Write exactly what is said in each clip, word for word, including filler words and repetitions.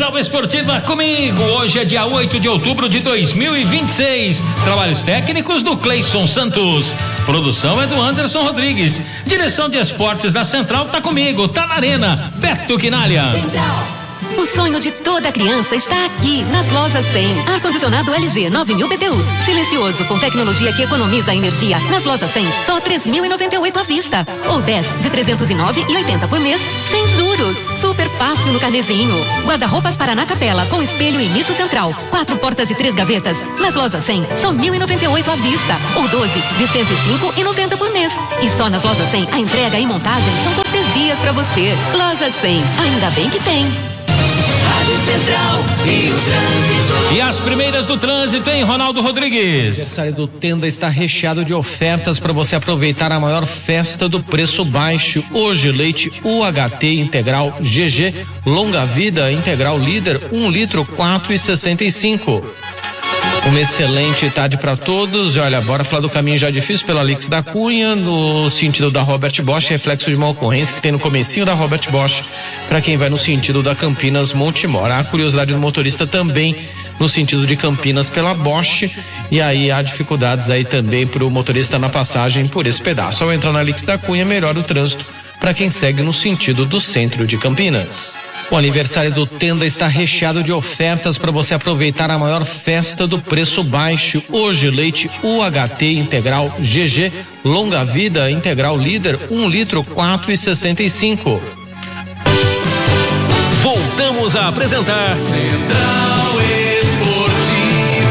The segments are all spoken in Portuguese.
Central Esportiva comigo. Hoje é dia oito de outubro de dois mil e vinte e seis. Trabalhos técnicos do Cleison Santos. Produção é do Anderson Rodrigues. Direção de esportes da Central tá comigo, tá na arena. Beto Quinalha. O sonho de toda criança está aqui, nas lojas cem. Ar-condicionado L G nove mil B T Us, silencioso com tecnologia que economiza energia. Nas lojas cem, só três mil e noventa e oito à vista. Ou dez de trezentos e nove e oitenta por mês, sem juros. Super fácil no carnezinho. Guarda-roupas Paraná Capela, com espelho e nicho central. Quatro portas e três gavetas. Nas lojas cem, só mil e noventa e oito à vista. Ou doze de cento e cinco e noventa por mês. E só nas lojas cem, a entrega e montagem são cortesias pra você. Loja cem, ainda bem que tem. Central e o trânsito. E as primeiras do trânsito, hein, Ronaldo Rodrigues? O aniversário do Tenda está recheado de ofertas para você aproveitar a maior festa do preço baixo. Hoje, leite U H T integral G G, longa vida integral líder, um litro, quatro e sessenta e cinco. Uma excelente tarde para todos. E olha, bora falar do caminho já difícil pela Alix da Cunha, no sentido da Robert Bosch, reflexo de uma ocorrência que tem no comecinho da Robert Bosch, para quem vai no sentido da Campinas Montemor. Há curiosidade do motorista também no sentido de Campinas pela Bosch, e aí há dificuldades aí também para o motorista na passagem por esse pedaço. Ao entrar na Alix da Cunha, melhora o trânsito para quem segue no sentido do centro de Campinas. O aniversário do Tenda está recheado de ofertas para você aproveitar a maior festa do preço baixo. Hoje, leite U H T integral G G, longa vida integral líder, um litro, quatro e sessenta e cinco. Voltamos a apresentar Central Esportiva.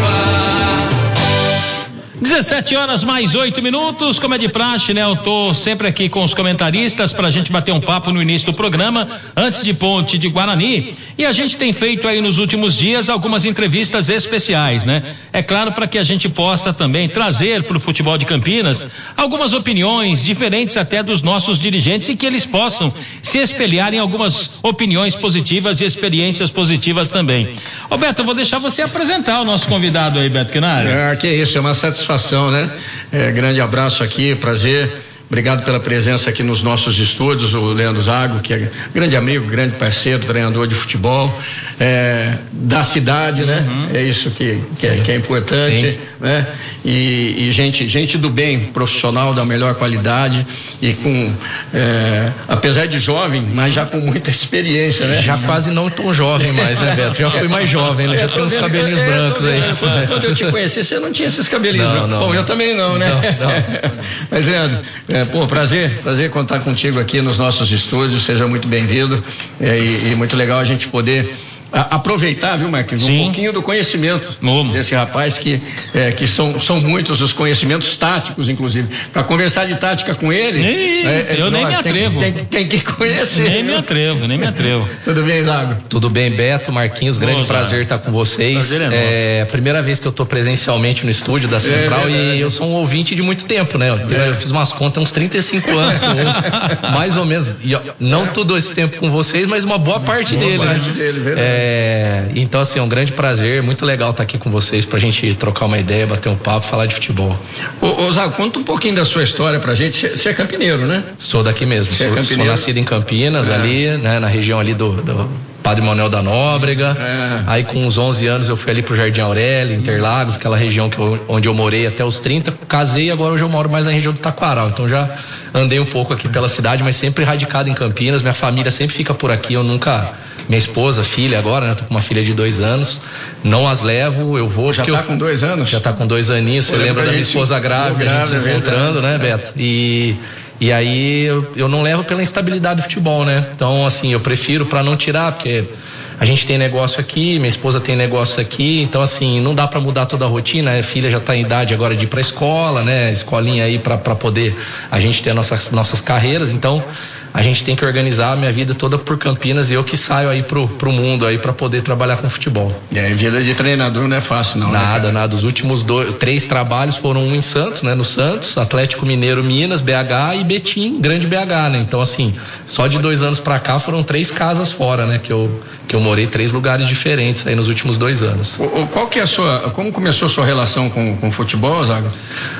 dezessete horas mais oito minutos, como é de praxe, né? Eu tô sempre aqui com os comentaristas pra gente bater um papo no início do programa, antes de Ponte de Guarani, e a gente tem feito aí nos últimos dias algumas entrevistas especiais, né? É claro, para que a gente possa também trazer pro futebol de Campinas algumas opiniões diferentes até dos nossos dirigentes, e que eles possam se espelhar em algumas opiniões positivas e experiências positivas também. Ô Beto, eu vou deixar você apresentar o nosso convidado aí, Beto Quinalha. É, que é isso, é uma satisfação, né? É, grande abraço aqui, prazer. Obrigado pela presença aqui nos nossos estúdios, o Leandro Zago, que é grande amigo, grande parceiro, treinador de futebol, é, da cidade, né? Uhum. É isso que, que, é, que é importante, sim, né? E, e gente, gente do bem, profissional da melhor qualidade e com, é, apesar de jovem, mas já com muita experiência, né? Já quase não tão jovem mais, né, Beto? Já fui mais jovem, né? Já tem uns cabelinhos é, brancos aí. Quando, quando eu te conheci, você não tinha esses cabelinhos brancos. Bom, eu também não, né? Não, não. Mas, Leandro, É, pô, prazer, prazer contar contigo aqui nos nossos estúdios, seja muito bem-vindo, é, e, e muito legal a gente poder a, aproveitar, viu, Marquinhos, um pouquinho do conhecimento Como? desse rapaz, que, é, que são, são muitos os conhecimentos táticos, inclusive. Para conversar de tática com ele, nem, é, eu nem me atrevo. Tem, tem, tem que conhecer. Nem me atrevo, nem me atrevo. Tudo bem, Zago? Tudo bem, Beto, Marquinhos, grande Boa, prazer estar com vocês. Prazer é, é a primeira vez que eu estou presencialmente no estúdio da Central, é, e eu sou um ouvinte de muito tempo, né? Eu, é. eu fiz umas contas, uns trinta e cinco anos com eles, mais ou menos. E, ó, não é. todo esse tempo com vocês, mas uma boa parte boa dele, parte né? dele, verdade. É, então, assim, é um grande prazer, muito legal estar aqui com vocês pra gente trocar uma ideia, bater um papo, falar de futebol. Ô, ô Zago, conta um pouquinho da sua história pra gente. Você é campineiro, né? Sou daqui mesmo, sou, é sou nascido em Campinas, é. ali, né, na região ali do, do Padre Manuel da Nóbrega. É. Aí com uns onze anos eu fui ali pro Jardim Aurélio, Interlagos, aquela região que eu, onde eu morei até os trinta, casei e agora hoje eu moro mais na região do Taquaral, então já andei um pouco aqui pela cidade, mas sempre radicado em Campinas. Minha família sempre fica por aqui, eu nunca, minha esposa, filha agora, né, tô com uma filha de dois anos, não as levo, eu vou. Já tá eu, com dois anos? Já tá com dois aninhos, você lembra da minha esposa grávida, a gente se encontrando, né, Beto? E E aí eu, eu não levo pela instabilidade do futebol, né? Então, assim, eu prefiro para não tirar, porque a gente tem negócio aqui, minha esposa tem negócio aqui, então, assim, não dá para mudar toda a rotina. A filha já tá em idade agora de ir pra escola, né? Escolinha aí para poder a gente ter nossas, nossas carreiras, então a gente tem que organizar a minha vida toda por Campinas, e eu que saio aí pro, pro mundo aí para poder trabalhar com futebol. E aí, vida de treinador não é fácil, não. Nada, né, nada. Os últimos dois, três trabalhos foram um em Santos, né? No Santos, Atlético Mineiro, Minas, B H e Betim, Grande B H, né? Então, assim, só de dois anos para cá foram três casas fora, né? Que eu, que eu morei três lugares diferentes aí nos últimos dois anos. O, qual que é a sua, como começou a sua relação com, com o futebol, Zago?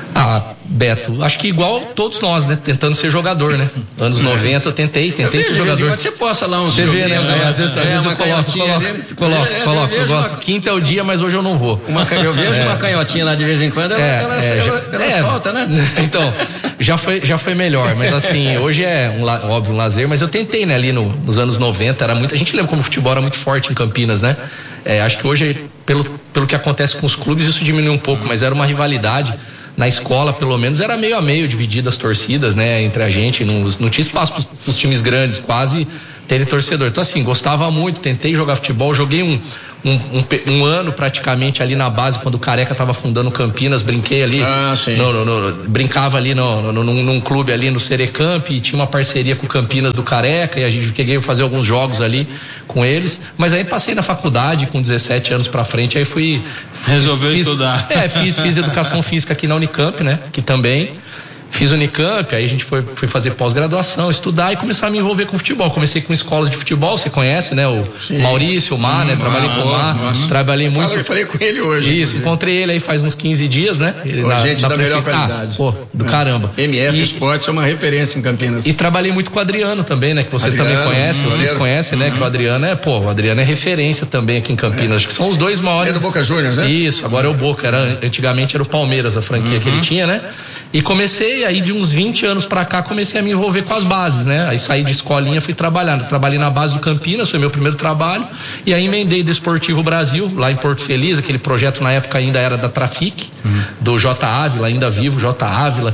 Ah, Beto, acho que igual todos nós, né? Tentando ser jogador, né? Anos noventa eu tentei, tentei eu ser jogador. Você posta lá um Você vê, né? É, às vezes, é, às vezes eu coloco, coloco, coloco, é, coloco. Eu gosto. Uma... Quinta é o dia, mas hoje eu não vou. Uma, eu vejo é. uma canhotinha lá de vez em quando, ela, é, ela, é, ela, ela é, solta, né? Então, já foi, já foi melhor, mas assim, hoje é um, óbvio um lazer, mas eu tentei, né? Ali no, nos anos noventa, era muito. A gente lembra como o futebol era muito forte em Campinas, né? É, acho que hoje, pelo, pelo que acontece com os clubes, isso diminuiu um pouco, mas era uma rivalidade. Na escola, pelo menos, era meio a meio divididas as torcidas, né, entre a gente, não, não tinha espaço para os times grandes, quase terem torcedor. Então, assim, gostava muito, tentei jogar futebol, joguei um, um, um, um ano praticamente ali na base, quando o Careca estava fundando Campinas, brinquei ali, ah, sim. no, no, no, brincava ali no, no, num, num clube ali no Serecamp, e tinha uma parceria com o Campinas do Careca, e a gente cheguei a fazer alguns jogos ali com eles, mas aí passei na faculdade com dezessete anos pra frente, aí fui... Resolveu fiz, estudar. É, fiz, fiz educação física aqui na Unicamp, né, que também... Fiz Unicamp, aí a gente foi, foi fazer pós-graduação, estudar e começar a me envolver com futebol. Comecei com escolas de futebol, você conhece, né? O Sim. Maurício, o Mar, hum, né? Trabalhei ah, com o Mar, nossa. trabalhei muito. Eu falei com ele hoje. Isso, inclusive. Encontrei ele aí faz uns quinze dias, né? Ele Pô, na, gente na da prefe... melhor qualidade. Ah, pô, do é. caramba. M F Esportes é uma referência em Campinas. E trabalhei muito com o Adriano também, né? Que você Adriano, também conhece, hum, vocês conhecem, né? Hum. Que o Adriano é, pô, o Adriano é referência também aqui em Campinas. É. Acho que são os dois maiores. É do Boca Juniors, né? Isso, agora é o Boca. Era, antigamente era o Palmeiras, a franquia uhum. que ele tinha, né? E comecei aí de uns vinte anos pra cá, comecei a me envolver com as bases, né? Aí saí de escolinha, fui trabalhar. Trabalhei na base do Campinas, foi meu primeiro trabalho. E aí emendei Desportivo Brasil, lá em Porto Feliz. Aquele projeto na época ainda era da Trafic, uhum. do J. Ávila, ainda vivo, J. Ávila.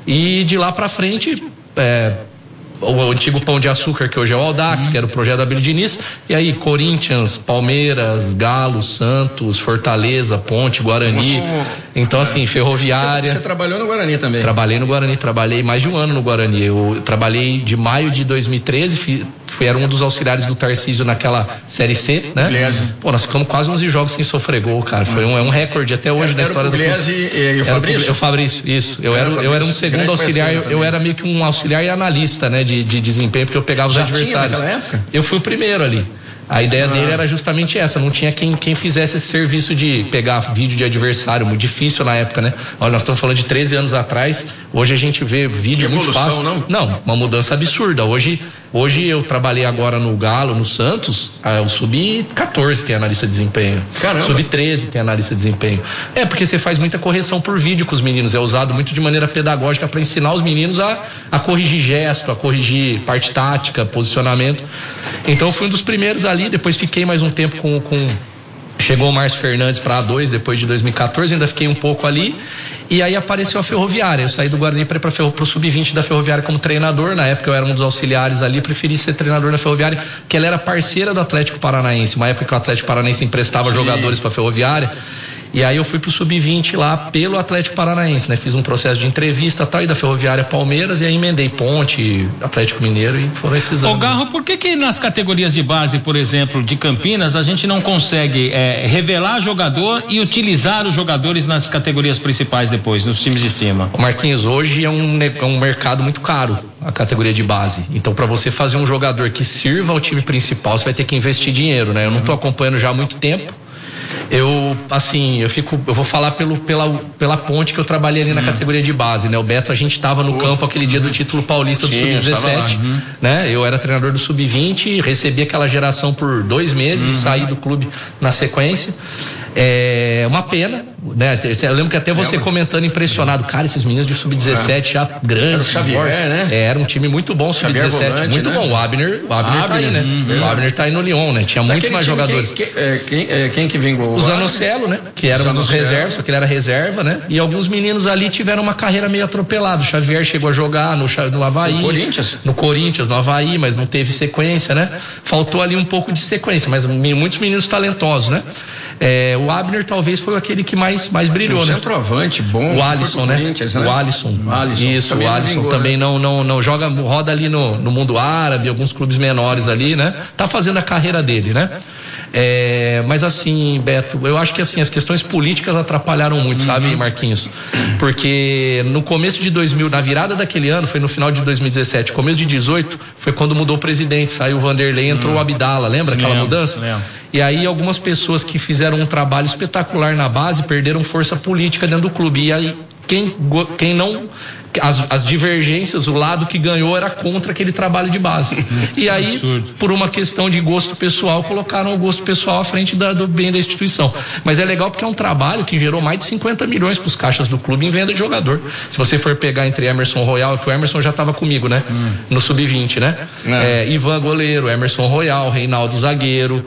E de lá pra frente... É, o antigo Pão de Açúcar, que hoje é o Audax, uhum. que era o projeto da Abílio Diniz, e aí Corinthians, Palmeiras, Galo, Santos, Fortaleza, Ponte, Guarani, então assim, Ferroviária. Você, você trabalhou no Guarani também? Trabalhei no Guarani, trabalhei mais de um ano no Guarani, eu trabalhei de maio de dois mil e treze, fui, fui, era um dos auxiliares do Tarcísio naquela Série C, né? Pugliese. Pô, nós ficamos quase onze jogos sem sofrer gol, cara, foi um, é um recorde até hoje era, na história era o do clube. E, e o Fabrício? O Fabrício, isso, eu era, eu era um segundo auxiliar, eu, eu era meio que um auxiliar e analista, né? De, de desempenho, porque eu pegava Já os adversários. Tinha época? Eu fui o primeiro ali. A ideia ah. dele era justamente essa, não tinha quem, quem fizesse esse serviço de pegar vídeo de adversário, muito difícil na época, né? Olha, nós estamos falando de treze anos atrás, hoje a gente vê vídeo muito fácil. Não? não, uma mudança absurda. Hoje, hoje eu trabalhei agora no Galo, no Santos, ah, o sub quatorze tem analista de desempenho. Caramba. sub treze tem analista de desempenho. É, porque você faz muita correção por vídeo com os meninos, é usado muito de maneira pedagógica para ensinar os meninos a, a corrigir gesto, a corrigir parte tática, posicionamento. Então eu fui um dos primeiros ali, depois fiquei mais um tempo com... com chegou o Márcio Fernandes para A dois depois de dois mil e quatorze, ainda fiquei um pouco ali, e aí apareceu a Ferroviária. Eu saí do Guarani para ir para o sub vinte da Ferroviária como treinador. Na época eu era um dos auxiliares ali, preferi ser treinador na Ferroviária, que ela era parceira do Atlético Paranaense, uma época que o Atlético Paranaense emprestava Sim. jogadores para a Ferroviária. E aí eu fui pro sub vinte lá pelo Atlético Paranaense, né? Fiz um processo de entrevista tal, e da Ferroviária Palmeiras, e aí emendei Ponte, Atlético Mineiro, e foram esses anos. Ô Garro, por que que nas categorias de base, por exemplo, de Campinas, a gente não consegue é, revelar jogador e utilizar os jogadores nas categorias principais depois, nos times de cima? Marquinhos, hoje é um, é um mercado muito caro, a categoria de base. Então, para você fazer um jogador que sirva ao time principal, você vai ter que investir dinheiro, né? Eu não tô acompanhando já há muito tempo. Eu, assim, eu fico, eu vou falar pelo, pela, pela ponte que eu trabalhei ali na hum. categoria de base, né? O Beto, a gente estava no oh. campo aquele dia do título paulista do sub dezessete, uhum. né? Eu era treinador do sub vinte, recebi aquela geração por dois meses uhum. e saí do clube na sequência. É uma pena, né? Eu lembro que até você é, comentando impressionado, cara, esses meninos de sub dezessete já grandes, era o Xavier, né? É, era um time muito bom, sub dezessete, muito né? bom. O Abner, o Abner, Abner tá aí, né? Uhum. O Abner tá aí no Lyon, né? Tinha muito mais jogadores. Quem, quem, quem, quem que vingou? O Zanocelo, né? Que era um dos reservas, só que ele era reserva, né? E alguns meninos ali tiveram uma carreira meio atropelada. O Xavier chegou a jogar no, no Avaí. No Corinthians? No Corinthians, no Avaí, mas não teve sequência, né? Faltou ali um pouco de sequência, mas muitos meninos talentosos, né? É, o Abner talvez foi aquele que mais, mais brilhou, um né? Centroavante bom. O Alisson, né? né? O Alisson. O Alisson. Isso, também o Alisson não vingou, também né? não, não, não joga, roda ali no, no mundo árabe, alguns clubes menores ali, né? Tá fazendo a carreira dele, né? É, mas assim, Beto, eu acho que assim, as questões políticas atrapalharam muito, uhum. sabe, Marquinhos? Porque no começo de dois mil, na virada daquele ano, foi no final de dois mil e dezessete, começo de dezoito, foi quando mudou o presidente, saiu o Vanderlei, entrou uhum. o Abdala, lembra aquela lembro, mudança? Lembro. E aí algumas pessoas que fizeram um trabalho espetacular na base perderam força política dentro do clube, e aí quem, quem não... As, as divergências, o lado que ganhou era contra aquele trabalho de base. E aí, absurdo. Por uma questão de gosto pessoal, colocaram o gosto pessoal à frente da, do bem da instituição. Mas é legal porque é um trabalho que gerou mais de cinquenta milhões para os caixas do clube em venda de jogador. Se você for pegar entre Emerson Royal, que o Emerson já estava comigo, né? Hum. No sub vinte, né? É, Ivan goleiro, Emerson Royal, Reinaldo zagueiro.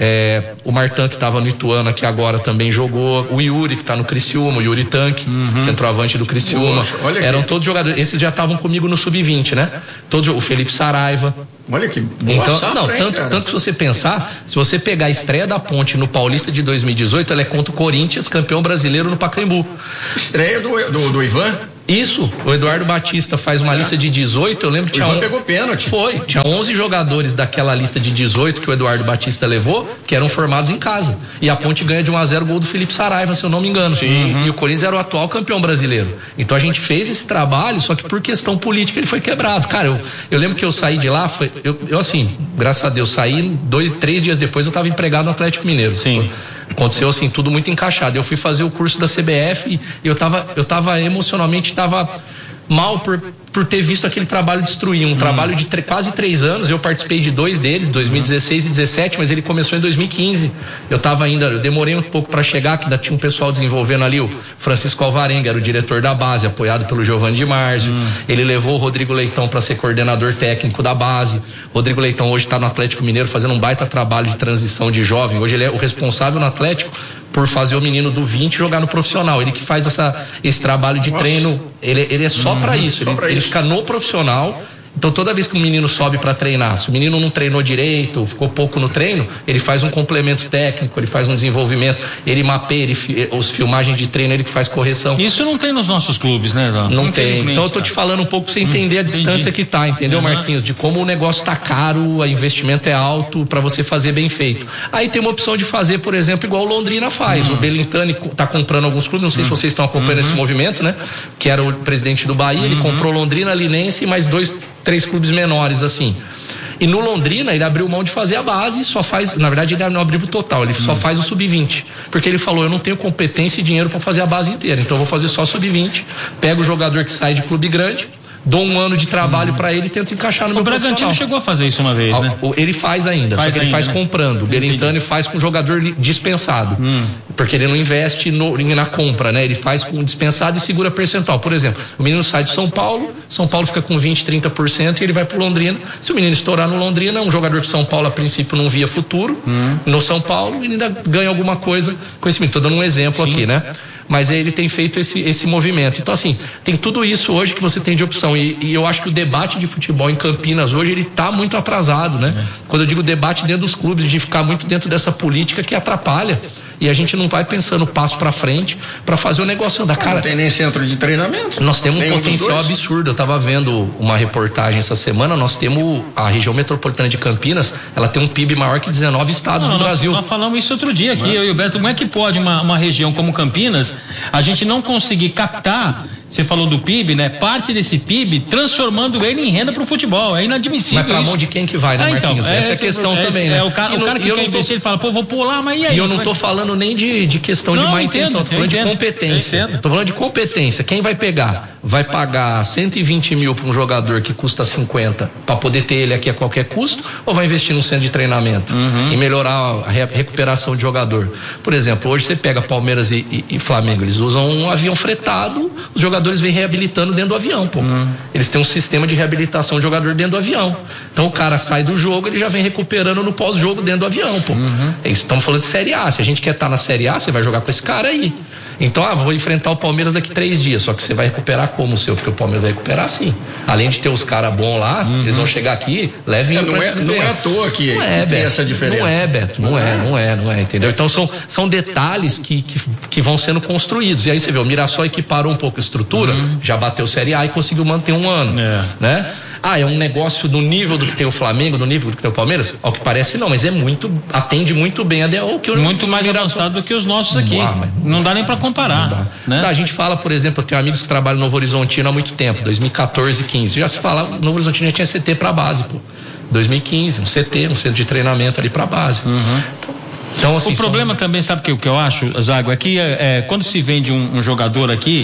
É, o Martan, que estava no Ituano, que agora também jogou, o Yuri, que está no Criciúma, o Yuri Tanque, uhum. centroavante do Criciúma. Poxa, eram todos jogadores, esses já estavam comigo no sub vinte, né? Todos, o Felipe Saraiva. Olha que boa então, safra, não, hein, tanto, tanto que se você pensar, se você pegar a estreia da Ponte no Paulista de dois mil e dezoito, ela é contra o Corinthians, campeão brasileiro no Pacaembu. Estreia do, do, do Ivan? Isso, o Eduardo Batista faz uma é. lista de dezoito, eu lembro que tinha... O Ivan on... pegou pênalti. Foi, tinha onze jogadores daquela lista de dezoito que o Eduardo Batista levou, que eram formados em casa. E a Ponte ganha de um a zero gol do Felipe Saraiva, se eu não me engano. Sim. E o Corinthians era o atual campeão brasileiro. Então a gente fez esse trabalho, só que por questão política ele foi quebrado. Cara, eu, eu lembro que eu saí de lá, foi, eu, eu assim, graças a Deus, saí dois, três dias depois eu estava empregado no Atlético Mineiro. Sim. Aconteceu assim, tudo muito encaixado. Eu fui fazer o curso da C B F e eu tava, eu tava emocionalmente, tava mal por, por ter visto aquele trabalho destruir, um hum. trabalho de tre- quase três anos. Eu participei de dois deles, dois mil e dezesseis e dezessete, mas ele começou em dois mil e quinze. Eu tava ainda, eu demorei um pouco para chegar, que ainda tinha um pessoal desenvolvendo ali, o Francisco Alvarenga era o diretor da base, apoiado pelo Giovanni Di Marzio. Hum. Ele levou o Rodrigo Leitão para ser coordenador técnico da base. Rodrigo Leitão hoje está no Atlético Mineiro fazendo um baita trabalho de transição de jovem. Hoje ele é o responsável no Atlético por fazer o menino do vinte jogar no profissional. Ele que faz essa, esse trabalho de Nossa. treino, ele, ele é só hum, para isso, ele, ele fica no profissional. Então toda vez que o menino sobe para treinar, se o menino não treinou direito, ficou pouco no treino, ele faz um complemento técnico, ele faz um desenvolvimento, ele mapeia, ele, os filmagens de treino, ele que faz correção. Isso não tem nos nossos clubes, né, João? Não tem. Então eu tô te falando um pouco pra você entender hum, a distância entendi. que tá, entendeu, uhum. Marquinhos? De como o negócio tá caro, o investimento é alto para você fazer bem feito. Aí tem uma opção de fazer, por exemplo, igual o Londrina faz. Uhum. O Belintani tá comprando alguns clubes, não sei uhum. se vocês estão acompanhando uhum. esse movimento, né? Que era o presidente do Bahia, uhum. ele comprou Londrina, Linense e mais dois três clubes menores assim. E no Londrina ele abriu mão de fazer a base e só faz, na verdade ele não abriu o total, ele só faz o sub vinte, porque ele falou, eu não tenho competência e dinheiro para fazer a base inteira, então eu vou fazer só sub vinte, pego o jogador que sai de clube grande, dou um ano de trabalho hum. para ele e tento encaixar no o meu Bragantino profissional. chegou a fazer isso uma vez, né? Ele faz ainda, faz só que ele ainda, faz né? comprando. O Belintani faz com jogador dispensado, hum. porque ele não investe no, na compra, né? Ele faz com dispensado e segura percentual. Por exemplo, o menino sai de São Paulo, São Paulo fica com vinte, trinta por cento e ele vai pro Londrina. Se o menino estourar no Londrina, um jogador que São Paulo a princípio não via futuro, hum. no São Paulo ele ainda ganha alguma coisa com esse menino. Tô dando um exemplo Sim. aqui, né? Mas ele tem feito esse, esse movimento. Então, assim, tem tudo isso hoje que você tem de opção. E, e eu acho que o debate de futebol em Campinas hoje, ele está muito atrasado, né? É. Quando eu digo debate dentro dos clubes, de ficar muito dentro dessa política que atrapalha. E a gente não vai pensando passo para frente para fazer o negócio andar. Cara, não tem nem centro de treinamento. Nós temos um potencial absurdo. Eu estava vendo uma reportagem essa semana. Nós temos a região metropolitana de Campinas. Ela tem um P I B maior que dezenove estados não, do nós, Brasil. Nós falamos isso outro dia aqui, eu e o Beto. Como é que pode uma, uma região como Campinas a gente não conseguir captar? Você falou do P I B, né? Parte desse P I B, transformando ele em renda para o futebol. É inadmissível. Mas para mão de quem que vai, né, ah, então, Marquinhos? é, Essa é a questão é, também, é, né? É o cara, o cara que quer investir, ele fala, pô, vou pular, mas e aí? E eu não estou falando nem de, de questão não, de má entendo, intenção, estou falando entendo, de competência. Estou falando de competência. Quem vai pegar? Vai pagar cento e vinte mil para um jogador que custa cinquenta para poder ter ele aqui a qualquer custo? Ou vai investir num centro de treinamento uhum. e melhorar a recuperação de jogador? Por exemplo, hoje você pega Palmeiras e, e, e Flamengo, eles usam um avião fretado, os jogadores vêm reabilitando dentro do avião, pô. Uhum. Eles têm um sistema de reabilitação de jogador dentro do avião. Então o cara sai do jogo, ele já vem recuperando no pós-jogo dentro do avião, pô. Uhum. É isso, estamos falando de Série A. Se a gente quer estar na Série A, você vai jogar com esse cara aí. Então, ah, vou enfrentar o Palmeiras daqui três dias, só que você vai recuperar como o seu? Porque o Palmeiras vai recuperar sim. Além de ter os caras bons lá, uhum. eles vão chegar aqui, levem... É, não, é, não é à toa que, não é, que tem Beto, essa diferença. Não é, Beto, não, não é, é, não é, não é, entendeu? Então são, são detalhes que, que, que vão sendo construídos. E aí você vê, o Mirassol equiparou um pouco a estrutura, uhum. já bateu Série A e conseguiu manter um ano, é. né? Ah, é um negócio do nível do que tem o Flamengo, do nível do que tem o Palmeiras? Ao que parece não, mas é muito, atende muito bem a D O que o muito mais avançado do que os nossos aqui. Ah, não dá nem para comparar. Não né? Tá, a gente fala, por exemplo, eu tenho amigos que trabalham no Novo Horizontino há muito tempo, dois mil e quatorze, quinze. Já se fala, no Novo Horizontino já tinha C T para base, pô. dois mil e quinze, um C T, um centro de treinamento ali para base. Uhum. Então, assim, o problema são... também, sabe o que, que eu acho, Zago, é que é, quando se vende um, um jogador aqui,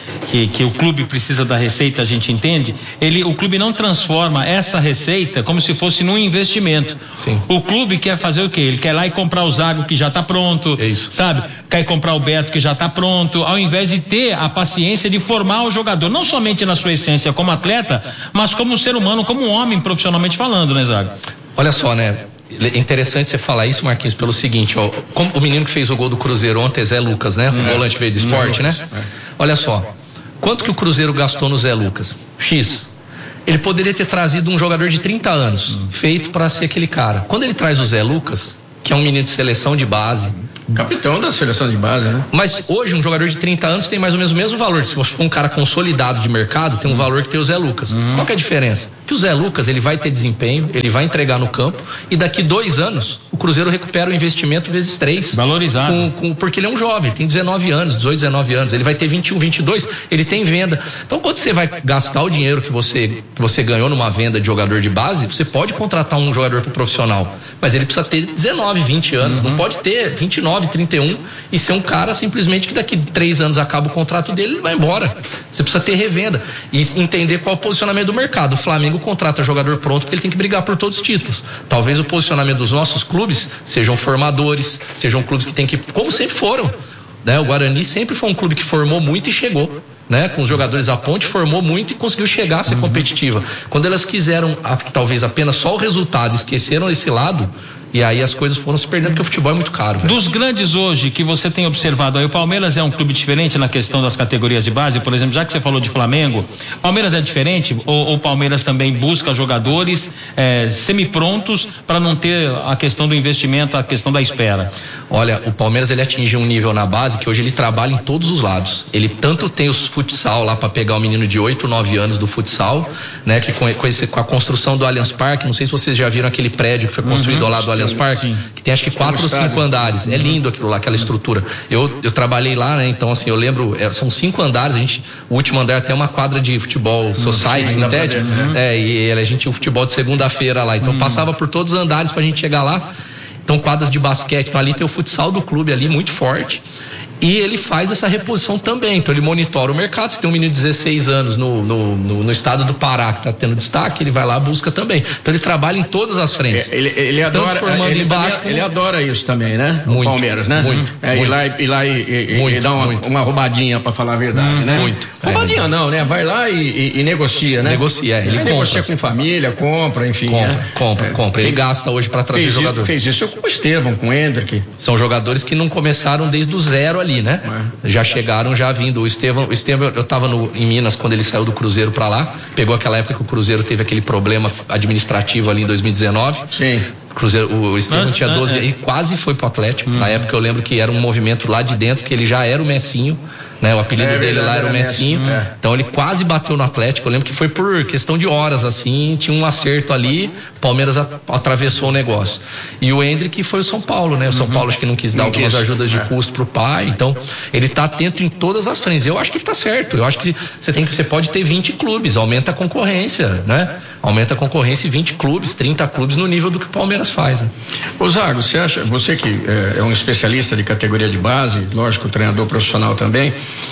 que, que o clube precisa da receita, a gente entende, ele, o clube não transforma essa receita como se fosse num investimento. Sim. O clube quer fazer o quê? Ele quer ir lá e comprar o Zago que já está pronto, é isso. sabe? Quer comprar o Beto que já está pronto, ao invés de ter a paciência de formar o jogador, não somente na sua essência como atleta, mas como um ser humano, como um homem profissionalmente falando, né, Zago? Olha só, né? É interessante você falar isso, Marquinhos, pelo seguinte, ó, como o menino que fez o gol do Cruzeiro ontem, Zé Lucas, né? O volante veio do esporte, né? Olha só, quanto que o Cruzeiro gastou no Zé Lucas? X. Ele poderia ter trazido um jogador de trinta anos, feito para ser aquele cara. Quando ele traz o Zé Lucas, que é um menino de seleção de base, capitão da seleção de base, né? Mas hoje um jogador de trinta anos tem mais ou menos o mesmo valor. Se você for um cara consolidado de mercado, tem um valor que tem o Zé Lucas. Uhum. Qual que é a diferença? Que o Zé Lucas, ele vai ter desempenho, ele vai entregar no campo, e daqui dois anos o Cruzeiro recupera o investimento vezes três. Valorizado. Com, com, porque ele é um jovem, tem dezenove anos, dezoito, dezenove anos, ele vai ter vinte e um, vinte e dois, ele tem venda. Então quando você vai gastar o dinheiro que você, que você ganhou numa venda de jogador de base, você pode contratar um jogador pro profissional, mas ele precisa ter dezenove, vinte anos, uhum. Não pode ter vinte e nove, trinta e um e ser um cara simplesmente que daqui três anos acaba o contrato dele, ele vai embora. Você precisa ter revenda e entender qual é o posicionamento do mercado. O Flamengo contrata jogador pronto porque ele tem que brigar por todos os títulos. Talvez o posicionamento dos nossos clubes sejam formadores, sejam clubes que tem que, como sempre foram, né? O Guarani sempre foi um clube que formou muito e chegou, né? Com os jogadores, a Ponte formou muito e conseguiu chegar a ser uhum. competitiva. Quando elas quiseram a, talvez apenas só o resultado, esqueceram esse lado, e aí as coisas foram se perdendo, porque o futebol é muito caro. Velho. Dos grandes hoje que você tem observado aí, o Palmeiras é um clube diferente na questão das categorias de base, por exemplo, já que você falou de Flamengo, Palmeiras é diferente ou o Palmeiras também busca jogadores é, semi-prontos para não ter a questão do investimento, a questão da espera? Olha, o Palmeiras ele atinge um nível na base que hoje ele trabalha em todos os lados. Ele tanto tem os futsal lá para pegar o menino de oito, nove anos do futsal, né, que com, com, esse, com a construção do Allianz Parque, não sei se vocês já viram aquele prédio que foi construído uhum. ao lado do Allianz Parque, que tem acho que quatro ou cinco andares. É lindo aquilo lá, aquela estrutura. Eu, eu trabalhei lá, né? Então, assim, eu lembro, é, são cinco andares, a gente, o último andar tem uma quadra de futebol society, sintético, uhum. é, e a gente tinha o futebol de segunda-feira lá. Então, uhum. passava por todos os andares pra gente chegar lá. Então, quadras de basquete, então ali tem o futsal do clube ali, muito forte. E ele faz essa reposição também, então ele monitora o mercado. Se tem um menino de dezesseis anos no, no, no, no estado do Pará que está tendo destaque, ele vai lá, busca também. Então ele trabalha em todas as frentes. Ele, ele, adora, ele, embaixo, também, ele adora isso também, né? Muito, o Palmeiras, né? Muito. É, muito. Ir lá, ir lá e, e, muito, e dar uma, uma roubadinha, para falar a verdade, hum, né? Muito. Roubadinha é. não, né? Vai lá e, e, e negocia, né? Negocia, ele, ele compra. Negocia com família, compra, enfim. Compra, né? compra, é, compra. Ele gasta hoje para trazer fez, jogador. Fez isso com o Estevão, com o Hendrick. São jogadores que não começaram desde o zero ali, né? É. Já chegaram, já vindo. O Estevão, o Estevão eu estava em Minas quando ele saiu do Cruzeiro para lá. Pegou aquela época que o Cruzeiro teve aquele problema administrativo ali em dois mil e dezenove. Sim. Cruzeiro, o Estevão tinha doze é. e quase foi pro Atlético. Hum. Na época eu lembro que era um movimento lá de dentro, que ele já era o Messinho, né? O apelido é, dele lá era o Messinho. Messi, é. Então ele quase bateu no Atlético. Eu lembro que foi por questão de horas, assim, tinha um acerto ali, o Palmeiras a, atravessou o negócio. E o Hendrick foi o São Paulo, né? O São uhum. Paulo acho que não quis dar não algumas quis. ajudas de é. custo pro pai. Então ele tá atento em todas as frentes. Eu acho que ele tá certo. Eu acho que você tem que você pode ter vinte clubes, aumenta a concorrência, né? Aumenta a concorrência e vinte clubes, trinta clubes no nível do que o Palmeiras faz, né? Ô Zago, você acha, você que é, é um especialista de categoria de base, lógico, treinador profissional também,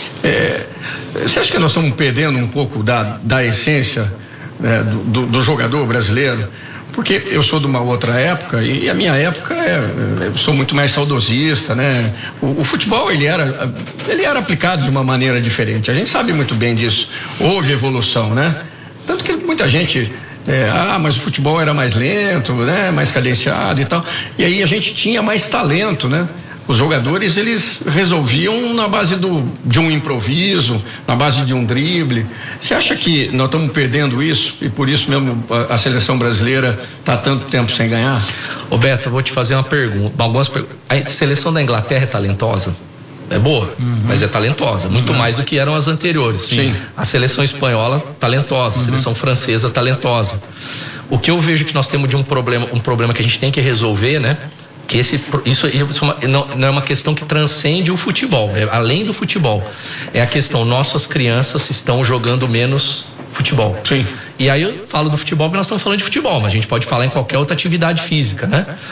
é, você acha que nós estamos perdendo um pouco da, da essência é, do, do, do jogador brasileiro? Porque eu sou de uma outra época e a minha época é, eu sou muito mais saudosista, né? O, o futebol ele era, ele era aplicado de uma maneira diferente. A gente sabe muito bem disso. Houve evolução, né? Tanto que muita gente É, ah, mas o futebol era mais lento, né, mais cadenciado e tal. E aí a gente tinha mais talento, né? Os jogadores, eles resolviam na base do, de um improviso, na base de um drible. Você acha que nós estamos perdendo isso e por isso mesmo a, a seleção brasileira está tanto tempo sem ganhar? Ô Beto, eu vou te fazer uma pergunta. Algumas perguntas. A seleção da Inglaterra é talentosa? É boa, uhum. mas é talentosa, muito uhum. mais do que eram as anteriores. Sim. A seleção espanhola, talentosa, a uhum. seleção francesa, talentosa. O que eu vejo que nós temos de um problema, um problema que a gente tem que resolver, né? Que esse, isso, isso é uma, não, não é uma questão que transcende o futebol, é além do futebol. É a questão, nossas crianças estão jogando menos futebol. Sim. E aí eu falo do futebol porque nós estamos falando de futebol, mas a gente pode falar em qualquer outra atividade física, né?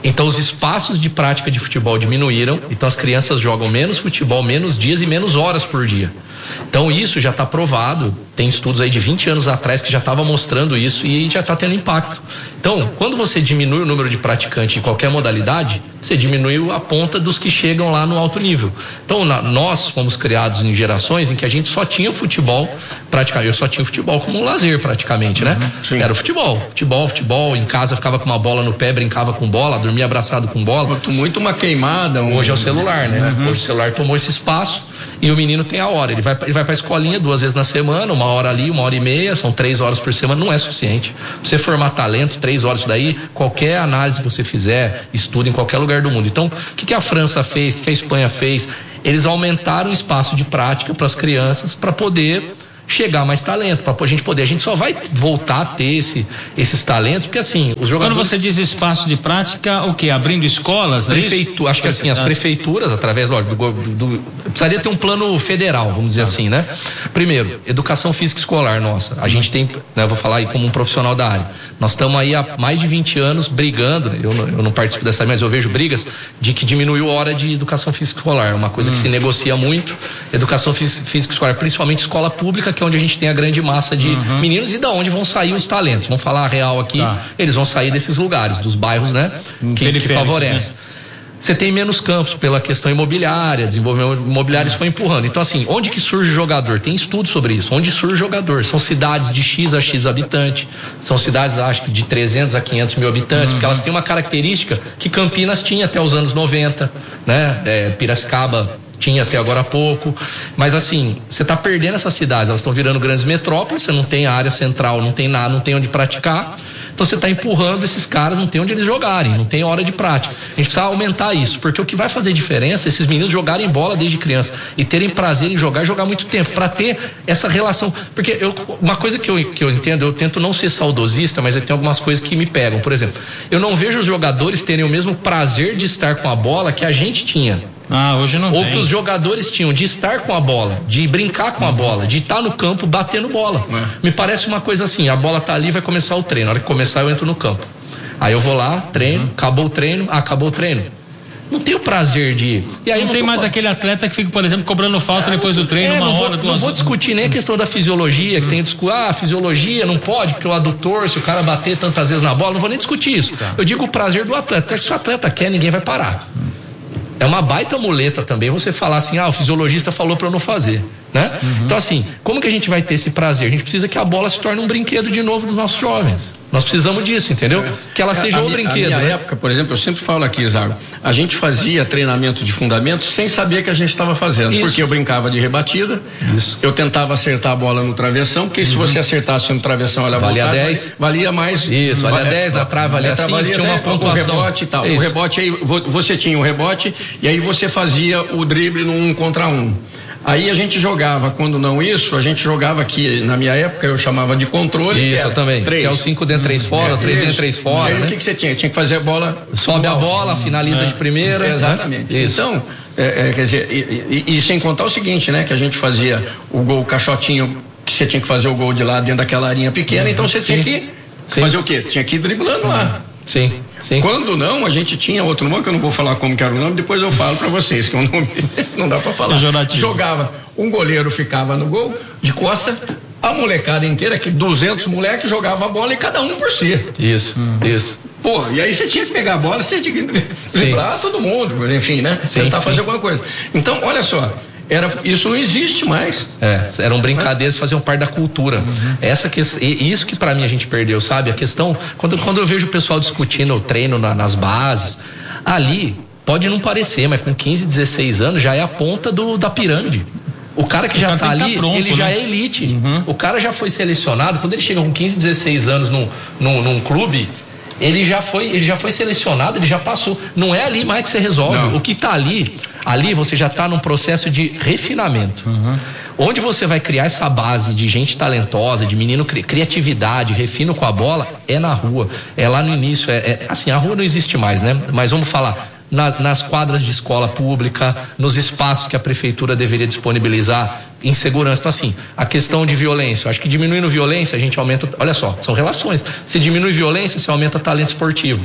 Então os espaços de prática de futebol diminuíram, então as crianças jogam menos futebol, menos dias e menos horas por dia. Então isso já está provado, tem estudos aí de vinte anos atrás que já estava mostrando isso e já está tendo impacto. Então, quando você diminui o número de praticantes em qualquer modalidade, você diminui a ponta dos que chegam lá no alto nível. Então, na, nós fomos criados em gerações em que a gente só tinha futebol, praticamente, eu só tinha futebol como um lazer praticamente, né? Sim. Era o futebol, futebol, futebol, em casa ficava com uma bola no pé, brincava com bola, dormia abraçado com bola. Muito, muito uma queimada. Um... Hoje é o celular, né? Uhum. Hoje o celular tomou esse espaço e o menino tem a hora, ele vai, ele vai pra escolinha duas vezes na semana, uma hora ali, uma hora e meia, são três horas por semana, não é suficiente. Pra você formar talento, três horas daí, qualquer análise que você fizer, estuda em qualquer lugar do mundo. Então, o que, que a França fez, o que, que a Espanha fez? Eles aumentaram o espaço de prática para as crianças, para poder chegar mais talento, para a gente poder, a gente só vai voltar a ter esse, esses talentos, porque assim, os jogadores... Quando você diz espaço de prática, o que? Abrindo escolas? Prefeitu... Acho que assim, as prefeituras, através, lógico, do, do, do... precisaria ter um plano federal, vamos dizer assim, né? Primeiro, educação física escolar nossa, a gente tem, né, eu vou falar aí como um profissional da área, nós estamos aí há mais de vinte anos brigando, né? eu, não, eu não participo dessa, mas eu vejo brigas de que diminuiu a hora de educação física escolar, uma coisa hum. que se negocia muito, educação física escolar, principalmente escola pública, que é onde a gente tem a grande massa de uhum. meninos e da onde vão sair os talentos. Vamos falar a real aqui, tá. Eles vão sair desses lugares, dos bairros, né? Que, que favorecem. Né? Você tem menos campos pela questão imobiliária, desenvolvimento imobiliário, isso foi empurrando. Então assim, onde que surge jogador? Tem estudo sobre isso. Onde surge jogador? São cidades de X a X habitante, são cidades, acho que de trezentos a quinhentos mil habitantes, uhum. porque elas têm uma característica que Campinas tinha até os anos noventa, né? É, Piracicaba tinha até agora há pouco, mas assim, você está perdendo essas cidades, elas estão virando grandes metrópoles, você não tem a área central, não tem nada, não tem onde praticar, então você está empurrando esses caras, não tem onde eles jogarem, não tem hora de prática. A gente precisa aumentar isso, porque o que vai fazer diferença é esses meninos jogarem bola desde criança e terem prazer em jogar e jogar muito tempo, para ter essa relação, porque eu, uma coisa que eu, que eu entendo, eu tento não ser saudosista, mas eu tenho algumas coisas que me pegam. Por exemplo, eu não vejo os jogadores terem o mesmo prazer de estar com a bola que a gente tinha. Ah, hoje não Ou tem. que os jogadores tinham de estar com a bola, de brincar com a bola, de estar no campo batendo bola. É. Me parece uma coisa assim, a bola tá ali, vai começar o treino. Na hora que começar eu entro no campo. Aí eu vou lá, treino, uhum. acabou o treino, ah, acabou o treino. Não tenho o prazer de ir. E aí não, não tem mais falando. Aquele atleta que fica, por exemplo, cobrando falta é, depois do treino, é, uma vou, hora, duas horas. Não vou discutir nem a questão da fisiologia, que hum. tem discutir, ah, a fisiologia não pode, porque o adutor, se o cara bater tantas vezes na bola, não vou nem discutir isso. Tá. Eu digo o prazer do atleta, porque se o atleta quer, ninguém vai parar. Hum. É uma baita muleta também você falar assim, ah, o fisiologista falou para eu não fazer, né? Uhum. Então assim, como que a gente vai ter esse prazer? A gente precisa que a bola se torne um brinquedo de novo dos nossos jovens. Nós precisamos disso, entendeu? É. Que ela seja o um brinquedo. Na minha né? época, por exemplo, eu sempre falo aqui, Zago, a gente fazia treinamento de fundamentos sem saber que a gente estava fazendo, isso. Porque eu brincava de rebatida, isso. Eu tentava acertar a bola no travessão, porque uhum. se você acertasse no travessão, ela valia voltava, dez, valia mais. Isso, valia dez, na trave valia cinco, tinha uma pontuação. O rebote e tal. O rebote aí, você tinha o rebote e aí você fazia o drible no um contra um. Aí a gente jogava, quando não isso, a gente jogava aqui, na minha época eu chamava de controle. Isso, eu também. Três. Que é o cinco dentro, três fora, três dentro, três fora. E aí né? o que, que você tinha? Tinha que fazer a bola. Sobe a bola, finaliza é. de primeira. É, exatamente. Né? Então, é, é, quer dizer, e, e, e sem contar o seguinte, né? Que a gente fazia o gol caixotinho, que você tinha que fazer o gol de lá dentro daquela arinha pequena, uhum. Então você Sim. tinha que Sim. fazer o quê? Tinha que ir driblando uhum. lá. Sim, sim. Quando não, a gente tinha outro nome, que eu não vou falar como que era o nome, depois eu falo pra vocês, que o nome não dá pra falar. Jogava, um goleiro ficava no gol, de costa, a molecada inteira, que duzentos moleques jogavam a bola e cada um por si. Isso, hum. isso. Pô, e aí você tinha que pegar a bola, você tinha que driblar todo mundo, enfim, né? Sim, tentar sim. fazer alguma coisa. Então, olha só, era, isso não existe mais. É, eram brincadeiras que faziam parte da cultura. Uhum. Essa que, isso que pra mim a gente perdeu, sabe? A questão, quando, quando eu vejo o pessoal discutindo o treino na, nas bases, ali, pode não parecer, mas com quinze, dezesseis anos já é a ponta do, da pirâmide. O cara que o já cara tá ali, tá pronto, ele né? já é elite. Uhum. O cara já foi selecionado, quando ele chega com quinze, dezesseis anos num, num, num clube, ele já foi, ele já foi selecionado, ele já passou. Não é ali mais que você resolve. Não. O que está ali, ali você já está num processo de refinamento. Uhum. Onde você vai criar essa base de gente talentosa, de menino, cri, criatividade, refino com a bola, é na rua. É lá no início, é, é assim, a rua não existe mais, né? Mas vamos falar, na, nas quadras de escola pública, nos espaços que a prefeitura deveria disponibilizar em segurança. Então assim, a questão de violência, eu acho que diminuindo violência a gente aumenta, olha só, são relações. Se diminui violência, você aumenta talento esportivo.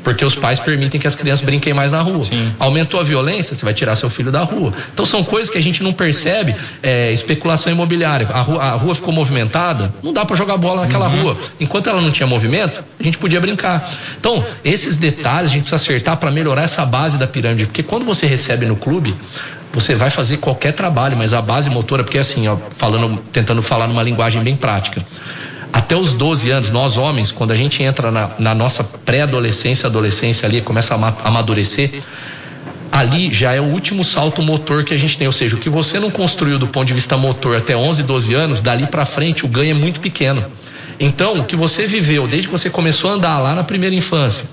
porque os pais permitem que as crianças brinquem mais na rua. Sim. Aumentou a violência, você vai tirar seu filho da rua. Então são coisas que a gente não percebe. É, especulação imobiliária, a rua, a rua ficou movimentada, não dá para jogar bola naquela uhum. rua. Enquanto ela não tinha movimento, a gente podia brincar. Então, esses detalhes a gente precisa acertar para melhorar essa base da pirâmide, porque quando você recebe no clube, você vai fazer qualquer trabalho, mas a base motora, porque assim, ó, falando, tentando falar numa linguagem bem prática, até os doze anos, nós homens, quando a gente entra na, na nossa pré-adolescência, adolescência ali, começa a amadurecer, ali já é o último salto motor que a gente tem, ou seja, o que você não construiu do ponto de vista motor até onze, doze anos, dali para frente o ganho é muito pequeno. Então, o que você viveu desde que você começou a andar lá na primeira infância,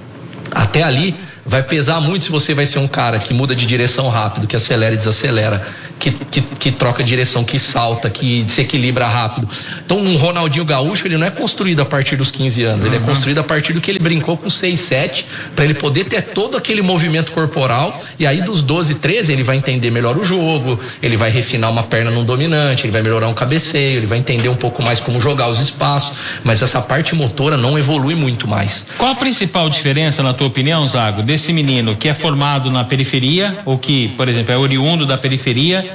até ali, vai pesar muito se você vai ser um cara que muda de direção rápido, que acelera e desacelera, que, que, que troca direção, que salta, que se equilibra rápido. Então um Ronaldinho Gaúcho, ele não é construído a partir dos quinze anos, uhum. ele é construído a partir do que ele brincou com seis, sete, para ele poder ter todo aquele movimento corporal, e aí dos doze, treze ele vai entender melhor o jogo, ele vai refinar uma perna num dominante, ele vai melhorar um cabeceio, ele vai entender um pouco mais como jogar os espaços, mas essa parte motora não evolui muito mais. Qual a principal diferença, na tua opinião, Zago, desse menino que é formado na periferia, ou que, por exemplo, é oriundo da periferia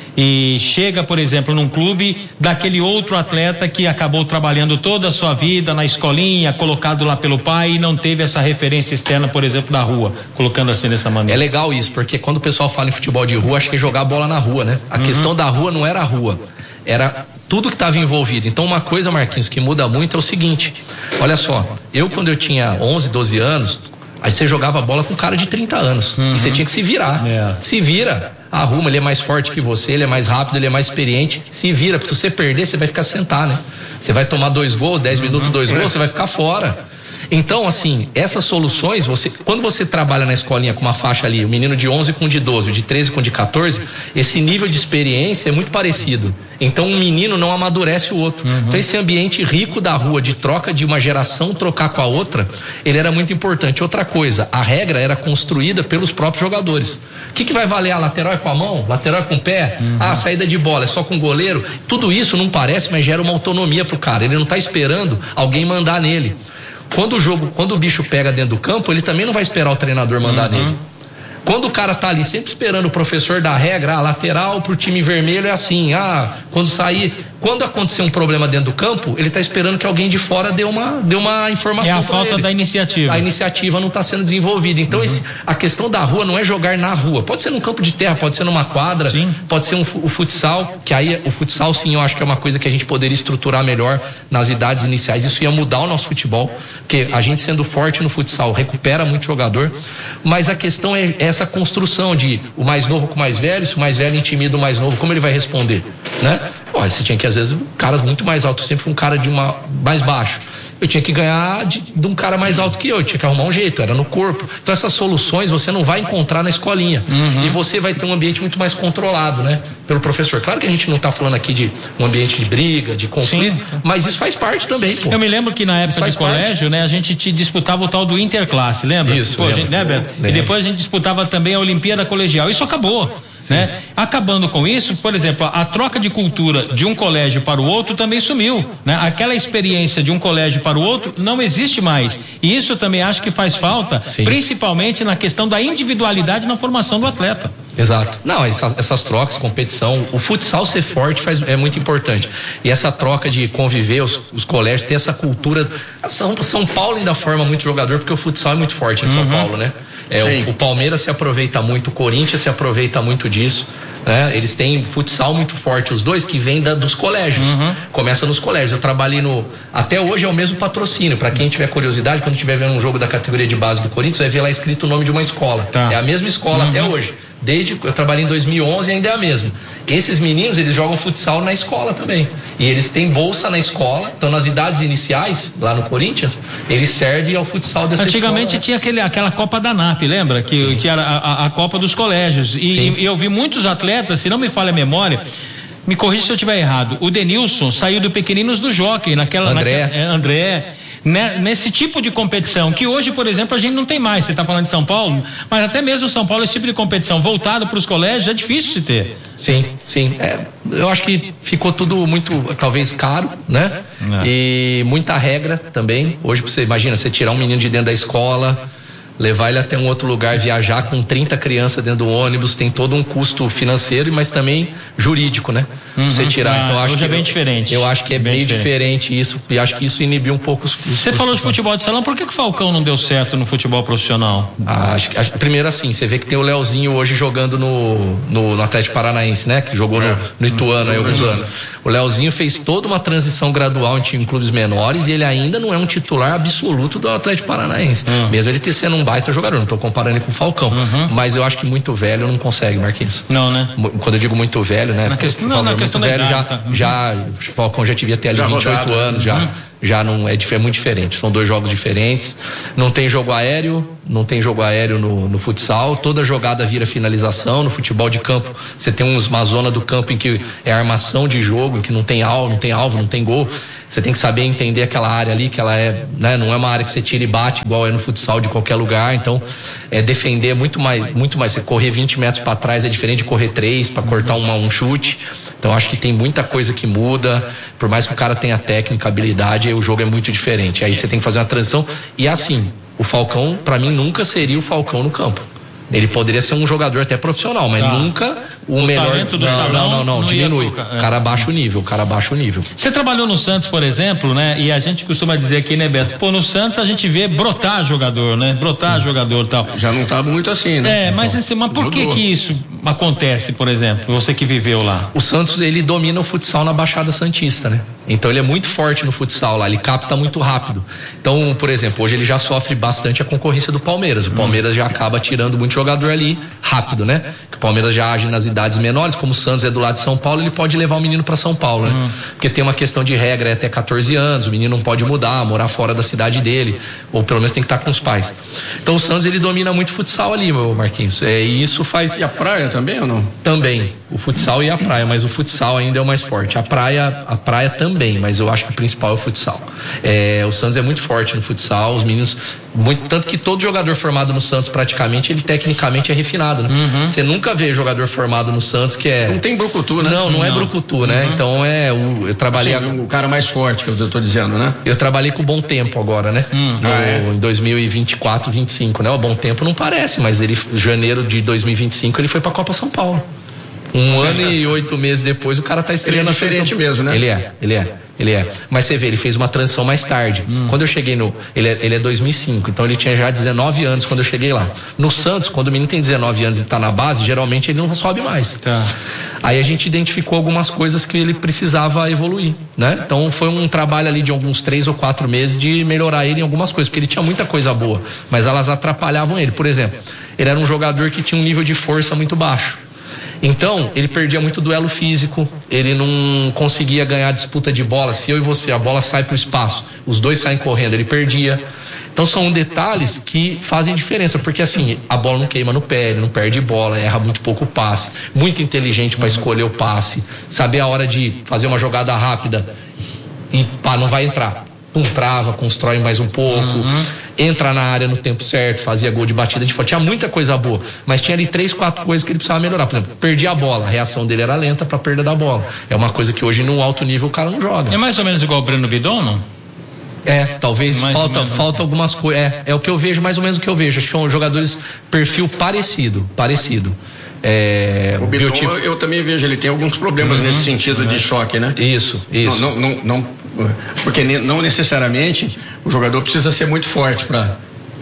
e chega, por exemplo, num clube daquele outro atleta que acabou trabalhando toda a sua vida na escolinha, colocado lá pelo pai e não teve essa referência externa, por exemplo, da rua, colocando assim dessa maneira? É legal isso, porque quando o pessoal fala em futebol de rua, acho que é jogar bola na rua, né? A uhum. questão da rua não era a rua, era tudo que estava envolvido. Então uma coisa, Marquinhos, que muda muito é o seguinte, olha só, eu quando eu tinha onze, doze anos, aí você jogava bola com um cara de trinta anos. Uhum. E você tinha que se virar. É. Se vira, arruma, ele é mais forte que você, ele é mais rápido, ele é mais experiente. Se vira, porque se você perder, você vai ficar sentado, né? Você vai tomar dois gols, dez uhum. minutos, dois gols, você vai ficar fora. Então, assim, essas soluções, você, quando você trabalha na escolinha com uma faixa ali, o menino de onze com de doze, o de treze com de quatorze, esse nível de experiência é muito parecido. Então, um menino não amadurece o outro. Uhum. Então, esse ambiente rico da rua, de troca de uma geração trocar com a outra, ele era muito importante. Outra coisa, a regra era construída pelos próprios jogadores. O que, que vai valer? A lateral é com a mão? Lateral é com o pé? Uhum. Ah, a saída de bola é só com o goleiro? Tudo isso não parece, mas gera uma autonomia pro cara. Ele não está esperando alguém mandar nele. Quando o jogo, quando o bicho pega dentro do campo, ele também não vai esperar o treinador mandar uhum. nele. Quando o cara tá ali sempre esperando o professor dar a regra, ah, lateral pro time vermelho é assim, ah, quando sair, quando acontecer um problema dentro do campo, ele tá esperando que alguém de fora dê uma, dê uma informação. É a falta ele. da iniciativa. A iniciativa não tá sendo desenvolvida. Então, uhum. esse, a questão da rua não é jogar na rua. Pode ser num campo de terra, pode ser numa quadra, sim. pode ser um, o futsal, que aí o futsal sim, eu acho que é uma coisa que a gente poderia estruturar melhor nas idades iniciais. Isso ia mudar o nosso futebol, porque a gente sendo forte no futsal recupera muito jogador, mas a questão é essa construção de o mais novo com o mais velho, se o mais velho intimida o mais novo, como ele vai responder, né? Pô, você tinha que, às vezes, caras muito mais altos, sempre fui um cara de uma mais baixo. Eu tinha que ganhar de, de um cara mais alto que eu, eu tinha que arrumar um jeito, era no corpo. Então essas soluções você não vai encontrar na escolinha. Uhum. E você vai ter um ambiente muito mais controlado, né? Pelo professor. Claro que a gente não está falando aqui de um ambiente de briga, de conflito, sim. mas isso faz parte também, pô. Eu me lembro que na época de colégio, parte. né, a gente te disputava o tal do interclasse, lembra? Isso, pô, lembra, a gente, né, Beto? E depois a gente disputava também a Olimpíada Colegial. Isso acabou. Né? Acabando com isso, por exemplo, a, a troca de cultura de um colégio para o outro também sumiu, né? Aquela experiência de um colégio para o outro não existe mais, e isso também acho que faz falta, sim. principalmente na questão da individualidade na formação do atleta. Exato. Não, essas, essas trocas, competição, o futsal ser forte faz, é muito importante. E essa troca de conviver, os, os colégios, ter essa cultura. São, São Paulo ainda forma muito jogador, porque o futsal é muito forte em São uhum. Paulo, né? É, o, o Palmeiras se aproveita muito, o Corinthians se aproveita muito disso, né? Eles têm futsal muito forte, os dois que vêm da, dos colégios, uhum. começa nos colégios. Eu trabalhei no, até hoje é o mesmo patrocínio, para quem tiver curiosidade, quando estiver vendo um jogo da categoria de base do Corinthians, vai ver lá escrito o nome de uma escola, tá. É a mesma escola uhum. até hoje. Desde eu trabalhei em dois mil e onze e ainda é a mesma. Esses meninos, eles jogam futsal na escola também. E eles têm bolsa na escola, então nas idades iniciais, lá no Corinthians, eles servem ao futsal dessa Antigamente escola. tinha aquele, aquela Copa da N A P, lembra? Que, que era a, a Copa dos Colégios. E, e eu vi muitos atletas, se não me falha a memória, me corrija se eu estiver errado, o Denilson saiu do Pequeninos do Jockey, naquela... André. Naquela, é, André... né, nesse tipo de competição, que hoje, por exemplo, a gente não tem mais. Você está falando de São Paulo, mas até mesmo São Paulo, esse tipo de competição voltado para os colégios é difícil de ter. Sim, sim. É, eu acho que ficou tudo muito, talvez, caro, né? É. E muita regra também. Hoje, você imagina, você tirar um menino de dentro da escola, levar ele até um outro lugar, viajar com trinta crianças dentro do ônibus, tem todo um custo financeiro, mas também jurídico, né? Uhum. Você tirar. Ah, então, acho hoje que é bem diferente. Eu acho que é bem, bem diferente. diferente isso, e acho que isso inibiu um pouco os custos. Você falou de futebol de salão, por que, que o Falcão não deu certo no futebol profissional? Ah, acho, acho, primeiro assim, você vê que tem o Leozinho hoje jogando no, no, no Atlético Paranaense, né? Que jogou no, no Ituano há alguns anos. O Leozinho fez toda uma transição gradual em, em clubes menores e ele ainda não é um titular absoluto do Atlético Paranaense. Uhum. Mesmo ele ter sendo um baita jogador, não estou comparando ele com o Falcão. Uhum. Mas eu acho que muito velho não consegue, Marquinhos. Não, né? Quando eu digo muito velho, né? Na questão, não, na questão velho, da já, idade, tá? já, o Falcão já devia ter ali já vinte e oito rodado, anos, já. Uhum. Já não é, é muito diferente, são dois jogos diferentes, não tem jogo aéreo, não tem jogo aéreo no, no futsal, toda jogada vira finalização. No futebol de campo você tem uma zona do campo em que é armação de jogo, em que não tem alvo, não tem alvo, não tem gol. Você tem que saber entender aquela área ali, que ela é, né, não é uma área que você tira e bate igual é no futsal de qualquer lugar. Então é defender muito mais, muito mais. Você correr vinte metros para trás é diferente de correr três para cortar uma, um chute. Então acho que tem muita coisa que muda, por mais que o cara tenha técnica, habilidade, o jogo é muito diferente. Aí você tem que fazer uma transição. E assim, o Falcão para mim nunca seria o Falcão no campo. Ele poderia ser um jogador até profissional, mas tá. nunca o, o melhor. Do não, salão não, não, não, não diminui. O é. cara baixa o nível, o cara baixa o nível. Você trabalhou no Santos, por exemplo, né? E a gente costuma dizer aqui, né, Beto? Pô, no Santos a gente vê brotar jogador, né? Brotar Sim. jogador e tal. Já não estava muito assim, né? É, mas, assim, mas por que que isso acontece, por exemplo? Você que viveu lá. O Santos, ele domina o futsal na Baixada Santista, né? Então ele é muito forte no futsal lá, ele capta muito rápido. Então, por exemplo, hoje ele já sofre bastante a concorrência do Palmeiras. O Palmeiras hum. já acaba tirando muito jogador ali rápido, né? Que o Palmeiras já age nas idades menores, como o Santos é do lado de São Paulo, ele pode levar o menino para São Paulo, né? Uhum. Porque tem uma questão de regra, é até catorze anos, o menino não pode mudar, morar fora da cidade dele, ou pelo menos tem que estar com os pais. Então o Santos, ele domina muito futsal ali, meu Marquinhos. É, e isso faz... E a praia também ou não? Também. O futsal e a praia, mas o futsal ainda é o mais forte. A praia, a praia também, mas eu acho que o principal é o futsal. É, o Santos é muito forte no futsal, os meninos, muito, tanto que todo jogador formado no Santos praticamente, ele tecnicamente é refinado, né? Uhum. Você nunca vê jogador formado no Santos que é... Não tem brucutu, né? Não, não, não. é brucutu, né? Uhum. Então é... O, eu trabalhei... Assim, o cara mais forte que eu tô dizendo, né? Eu trabalhei com o Bom Tempo agora, né? Uhum. No, ah, é. Em dois mil e vinte e quatro, vinte e cinco, né? O Bom Tempo não parece, mas ele, janeiro de dois mil e vinte e cinco, ele foi pra Copa São Paulo. Um ano e oito meses depois o cara tá estreando. Ele é diferente mesmo, né? Ele é, ele é, ele é. Mas você vê, ele fez uma transição mais tarde. Hum. Quando eu cheguei no... Ele é, ele é dois mil e cinco, então ele tinha já dezenove anos quando eu cheguei lá. No Santos, quando o menino tem dezenove anos e tá na base, geralmente ele não sobe mais. Tá. Aí a gente identificou algumas coisas que ele precisava evoluir, né? Então foi um trabalho ali de alguns três ou quatro meses de melhorar ele em algumas coisas, porque ele tinha muita coisa boa, mas elas atrapalhavam ele. Por exemplo, ele era um jogador que tinha um nível de força muito baixo. Então, ele perdia muito duelo físico, ele não conseguia ganhar disputa de bola. Se eu e você, a bola sai para o espaço, os dois saem correndo, ele perdia. Então são detalhes que fazem diferença, porque assim, a bola não queima no pé, ele não perde bola, erra muito pouco o passe, muito inteligente para escolher o passe, saber a hora de fazer uma jogada rápida e pá, não vai entrar. Pum, trava, constrói mais um pouco, uhum. entra na área no tempo certo, fazia gol de batida de fora. Tinha muita coisa boa, mas tinha ali três, quatro coisas que ele precisava melhorar. Por exemplo, perdia a bola, a reação dele era lenta para perda da bola. É uma coisa que hoje no alto nível o cara não joga. É mais ou menos igual o Breno Bidon, não? É, talvez mais falta, falta algumas coisas. É, é o que eu vejo, mais ou menos o que eu vejo. Acho que são jogadores perfil parecido, parecido. É, o Bidon, biotipo... eu também vejo, ele tem alguns problemas uhum, nesse sentido uhum. de choque, né? Isso, isso. Não, não, não, não, porque não necessariamente o jogador precisa ser muito forte para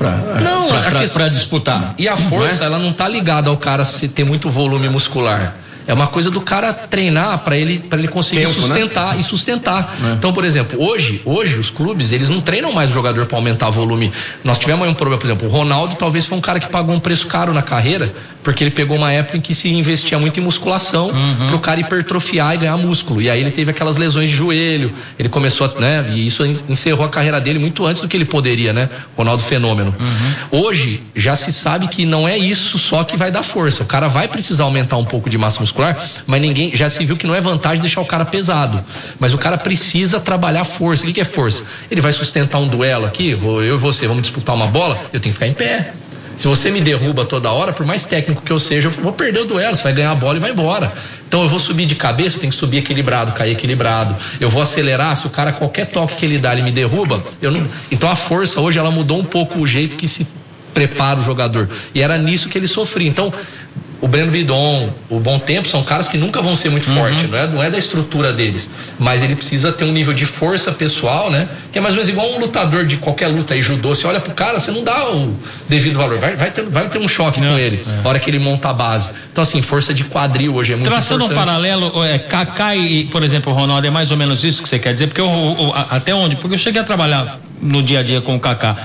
para disputar. E a força, não é? Ela não está ligada ao cara se ter muito volume muscular. É uma coisa do cara treinar para ele, para ele conseguir Tempo, sustentar, né? e sustentar. É. Então, por exemplo, hoje, hoje os clubes, eles não treinam mais o jogador para aumentar o volume. Nós tivemos aí um problema, por exemplo, o Ronaldo talvez foi um cara que pagou um preço caro na carreira, porque ele pegou uma época em que se investia muito em musculação, uhum. pro cara hipertrofiar e ganhar músculo. E aí ele teve aquelas lesões de joelho, ele começou a, né, e isso encerrou a carreira dele muito antes do que ele poderia, né? Ronaldo Fenômeno. Uhum. Hoje já se sabe que não é isso só que vai dar força. O cara vai precisar aumentar um pouco de massa muscular. muscular, mas ninguém, já se viu que não é vantagem deixar o cara pesado, mas o cara precisa trabalhar força. O que, que é força? Ele vai sustentar um duelo aqui, vou, eu e você vamos disputar uma bola, eu tenho que ficar em pé. Se você me derruba toda hora, por mais técnico que eu seja, eu vou perder o duelo, você vai ganhar a bola e vai embora. Então eu vou subir de cabeça, eu tenho que subir equilibrado, cair equilibrado. Eu vou acelerar, se o cara, qualquer toque que ele dá, ele me derruba, eu não... Então a força hoje, ela mudou um pouco o jeito que se prepara o jogador. E era nisso que ele sofria. Então, o Breno Bidon, o Bom Tempo, são caras que nunca vão ser muito uhum. fortes, não é, não é da estrutura deles, mas ele precisa ter um nível de força pessoal, né, que é mais ou menos igual um lutador de qualquer luta aí, judô, você olha pro cara, você não dá o devido valor, vai, vai, ter, vai ter um choque não, com ele, é. na hora que ele monta a base. Então assim, força de quadril hoje é muito Traçando importante. um paralelo, é, Kaká e, por exemplo, o Ronaldo, é mais ou menos isso que você quer dizer, porque eu, eu, até onde? Porque eu cheguei a trabalhar no dia a dia com o Kaká.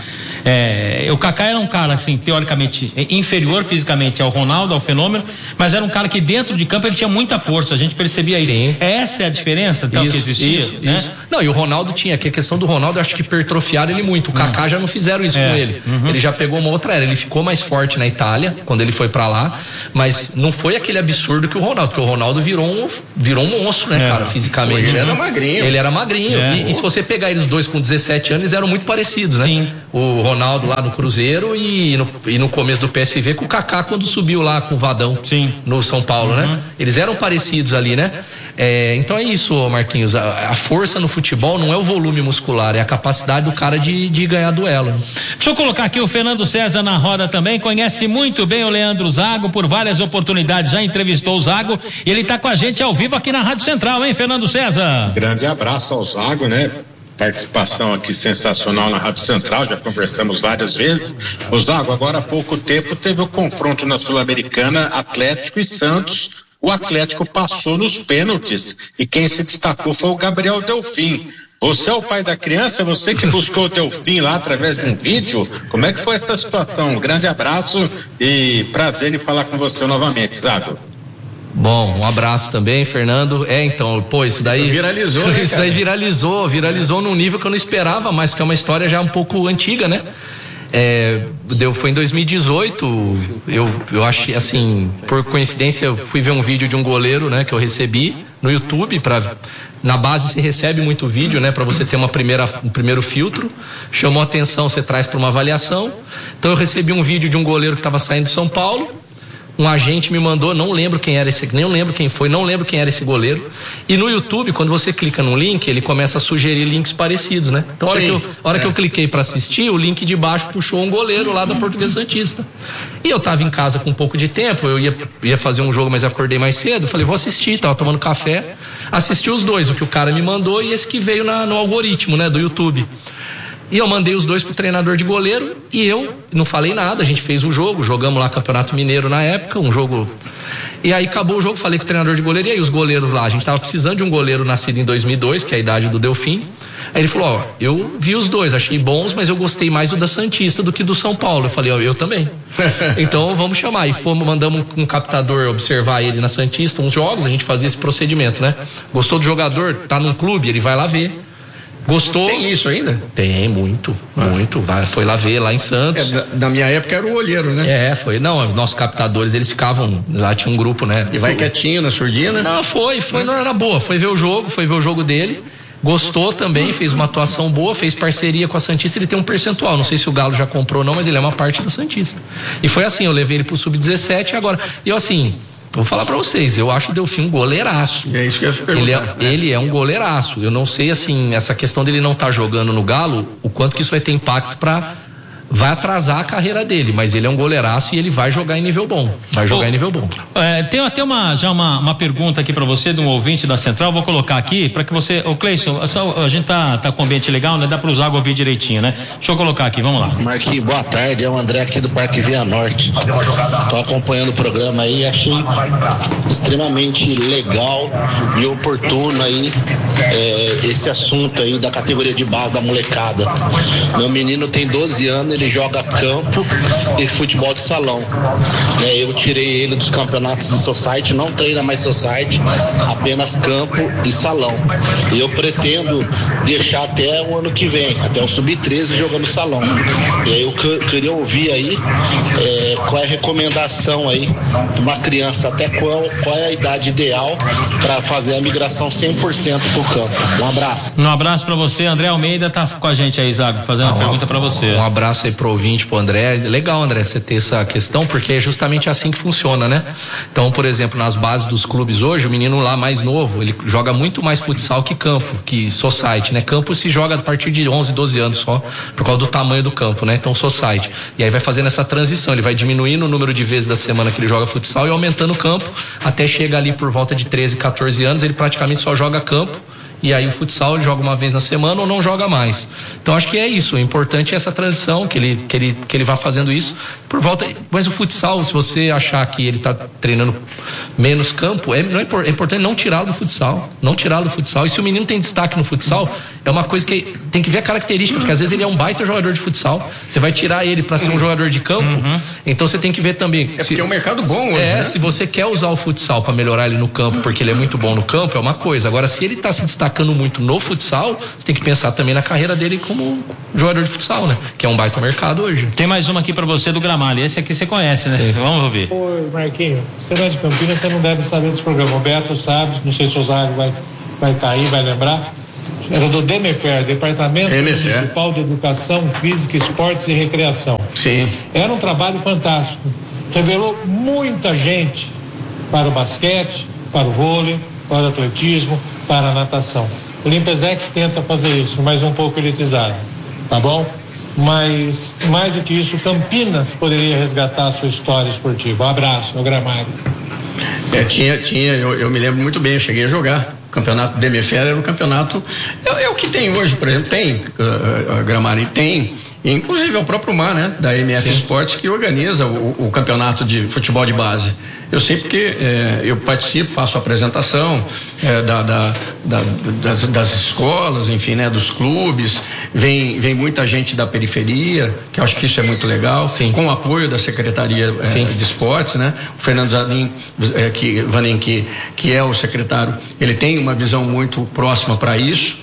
É, o Kaká era um cara, assim, teoricamente inferior fisicamente ao Ronaldo, ao fenômeno, mas era um cara que dentro de campo ele tinha muita força, a gente percebia isso. Sim. Essa é a diferença então, isso, que existia, isso, né? Isso. Não, e o Ronaldo tinha, que a questão do Ronaldo, eu acho que hipertrofiaram ele muito. O Kaká já não fizeram isso é. com ele. Uhum. Ele já pegou uma outra era, ele ficou mais forte na Itália, quando ele foi pra lá, mas não foi aquele absurdo que o Ronaldo, porque o Ronaldo virou um, virou um monstro, né, é. cara, fisicamente. Ele era magrinho. Ele era magrinho. É. E, e se você pegar eles dois com dezessete anos, eles eram muito parecidos, né? Sim. O Ronaldo lá no Cruzeiro e no, e no começo do P S V com o Kaká quando subiu lá com o Vadão. Sim. No São Paulo, uhum. né? Eles eram parecidos ali, né? É, então é isso, Marquinhos. A, a força no futebol não é o volume muscular, é a capacidade do cara de, de ganhar duelo. Deixa eu colocar aqui o Fernando César na roda também. Conhece muito bem o Leandro Zago, por várias oportunidades já entrevistou o Zago e ele está com a gente ao vivo aqui na Rádio Central, hein, Fernando César? Grande abraço ao Zago, né? Participação aqui sensacional na Rádio Central, já conversamos várias vezes. O Zago, agora há pouco tempo teve o confronto na Sul-Americana, Atlético e Santos. O Atlético passou nos pênaltis e quem se destacou foi o Gabriel Delfim. Você é o pai da criança, você que buscou o Delfim lá através de um vídeo. Como é que foi essa situação? Um grande abraço e prazer em falar com você novamente, Zago. Bom, um abraço também, Fernando. É, então, pô, isso daí viralizou, né, isso daí viralizou, viralizou é. num nível que eu não esperava mais, porque é uma história já um pouco antiga, né? É, deu, foi em dois mil e dezoito, eu, eu achei, assim, por coincidência, eu fui ver um vídeo de um goleiro, né, que eu recebi no YouTube, pra, na base você recebe muito vídeo, né, para você ter uma primeira, um primeiro filtro, chamou a atenção, você traz para uma avaliação. Então eu recebi um vídeo de um goleiro que estava saindo de São Paulo. Um agente me mandou, não lembro quem era esse, nem lembro quem foi, não lembro quem era esse goleiro. E no YouTube, quando você clica no link, ele começa a sugerir links parecidos, né? Então, a hora, que eu, a hora é. que eu cliquei para assistir, o link de baixo puxou um goleiro lá da Portuguesa Santista. E eu tava em casa com um pouco de tempo, eu ia, ia fazer um jogo, mas acordei mais cedo. Falei, vou assistir, tava tomando café. Assisti os dois, o que o cara me mandou e esse que veio na, no algoritmo, né, do YouTube. E eu mandei os dois pro treinador de goleiro e eu não falei nada, a gente fez o jogo, jogamos lá Campeonato Mineiro na época, um jogo... E aí acabou o jogo, falei com o treinador de goleiro, e aí os goleiros lá, a gente tava precisando de um goleiro nascido em dois mil e dois, que é a idade do Delfim. Aí ele falou, ó, eu vi os dois, achei bons, mas eu gostei mais do da Santista do que do São Paulo. Eu falei, ó, eu também. Então vamos chamar. E fomos, mandamos um captador observar ele na Santista, uns jogos, a gente fazia esse procedimento, né? Gostou do jogador, tá num clube, ele vai lá ver. Gostou? Tem isso ainda? Tem, muito, ah. muito. Vai, foi lá ver, lá em Santos. É, da, da minha época era o olheiro, né? É, foi. Não, os nossos captadores, eles ficavam, lá tinha um grupo, né? E vai quietinho na surdina? Não, foi, foi, não era boa. Foi ver o jogo, foi ver o jogo dele. Gostou também, fez uma atuação boa, fez parceria com a Santista, ele tem um percentual, não sei se o Galo já comprou ou não, mas ele é uma parte da Santista. E foi assim, eu levei ele pro sub dezessete e agora, e eu assim... Vou falar pra vocês, eu acho o Delfim um goleiraço. É isso que eu ia perguntar. Ele é, né? ele é um goleiraço. Eu não sei, assim, essa questão dele não estar tá jogando no Galo, o quanto que isso vai ter impacto pra... Vai atrasar a carreira dele, mas ele é um goleiraço e ele vai jogar em nível bom. Vai jogar oh, em nível bom. É, tem até uma, já uma, uma pergunta aqui para você de um ouvinte da Central. Vou colocar aqui para que você. Ô, Cleison, a gente tá, tá com um ambiente legal, né? Dá para usar ouvir direitinho, né? Deixa eu colocar aqui, vamos lá. Marquinhos, boa tarde. É o André aqui do Parque Via Norte. Tô acompanhando o programa aí, achei extremamente legal e oportuno aí é, esse assunto aí da categoria de base da molecada. Meu menino tem doze anos, ele joga campo e futebol de salão, né? Eu tirei ele dos campeonatos de society, não treina mais society, apenas campo e salão, e eu pretendo deixar até o ano que vem, até o sub treze jogando salão. E aí eu queria ouvir aí é, qual qual é a recomendação aí de uma criança, até qual, qual é a idade ideal para fazer a migração cem por cento pro campo. Um abraço. Um abraço para você, André Almeida tá com a gente aí, Zago, fazendo ah, uma pergunta para você. Um abraço aí pro ouvinte, pro André. Legal, André, você ter essa questão, porque é justamente assim que funciona, né? Então, por exemplo, nas bases dos clubes hoje, o menino lá mais novo, ele joga muito mais futsal que campo, que society, né? Campo se joga a partir de onze, doze anos só, por causa do tamanho do campo, né? Então, society. E aí vai fazendo essa transição, ele vai diminuindo o número de vezes da semana que ele joga futsal e aumentando o campo, até chega ali por volta de treze, quatorze anos, ele praticamente só joga campo. E aí o futsal ele joga uma vez na semana ou não joga mais. Então acho que é isso, o importante é essa transição, que ele, que ele, que ele vá fazendo isso por volta. Mas o futsal, se você achar que ele está treinando menos campo, é, não é, é importante não tirá-lo do futsal, não tirá-lo do futsal. E se o menino tem destaque no futsal, é uma coisa que tem que ver a característica, porque às vezes ele é um baita jogador de futsal, você vai tirar ele para ser um jogador de campo, uhum. Então você tem que ver também. É se, porque é um mercado bom hoje, É, né? se você quer usar o futsal para melhorar ele no campo, porque ele é muito bom no campo, é uma coisa. Agora, se ele está se destacando muito no futsal, você tem que pensar também na carreira dele como jogador de futsal, né? Que é um baita mercado hoje. Tem mais uma aqui pra você do Gramalha. Esse aqui você conhece, né? Sim. Vamos ouvir. Oi, Marquinhos. Você não é de Campinas, você não deve saber desse programa. O Beto sabe, não sei se o Zago vai vai estar aí, vai lembrar. Era do DEMEFER, Departamento DEMEFER. Municipal de Educação Física, Esportes e Recreação. Sim. Era um trabalho fantástico. Revelou muita gente para o basquete, para o vôlei, para o atletismo, para a natação. O Limpezec tenta fazer isso, mas um pouco elitizado, tá bom? Mas, mais do que isso, Campinas poderia resgatar a sua história esportiva. Um abraço, no Gramado. É, tinha, tinha, eu, eu me lembro muito bem, eu cheguei a jogar. O campeonato DEMEFER era o campeonato, é, é o que tem hoje, por exemplo, tem, uh, uh, Gramado tem, inclusive é o próprio Mar, né, da M F Esportes, que organiza o, o campeonato de futebol de base. Eu sei porque é, eu participo, faço apresentação é, da, da, da, das, das escolas, enfim, né, dos clubes, vem, vem muita gente da periferia, que eu acho que isso é muito legal, Sim. com o apoio da Secretaria é, de Esportes, né, o Fernando Zanin, é, que, Vanin, que, que é o secretário, ele tem uma visão muito próxima para isso,